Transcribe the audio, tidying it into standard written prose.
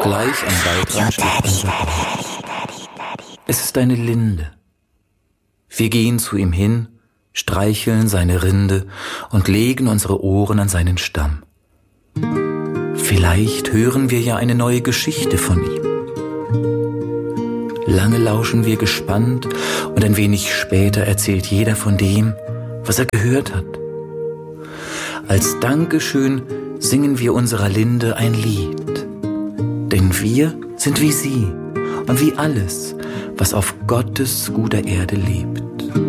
gleich am Waldrand steht. Es ist eine Linde. Wir gehen zu ihm hin, streicheln seine Rinde und legen unsere Ohren an seinen Stamm. Vielleicht hören wir ja eine neue Geschichte von ihm. Lange lauschen wir gespannt und ein wenig später erzählt jeder von dem, was er gehört hat. Als Dankeschön singen wir unserer Linde ein Lied. Denn wir sind wie sie und wie alles, was auf Gottes guter Erde lebt.